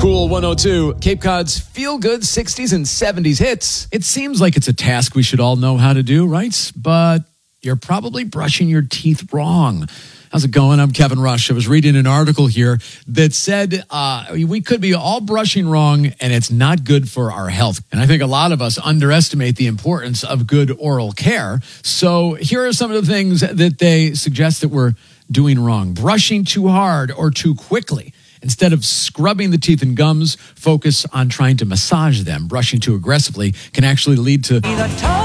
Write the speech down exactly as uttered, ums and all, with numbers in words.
Cool one oh two, Cape Cod's feel-good sixties and seventies hits. It seems like it's a task we should all know how to do, right? But you're probably brushing your teeth wrong. How's it going? I'm Kevin Rush. I was reading an article here that said uh, we could be all brushing wrong and it's not good for our health. And I think a lot of us underestimate the importance of good oral care. So here are some of the things that they suggest that we're doing wrong. Brushing too hard or too quickly. Instead of scrubbing the teeth and gums, focus on trying to massage them. Brushing too aggressively can actually lead to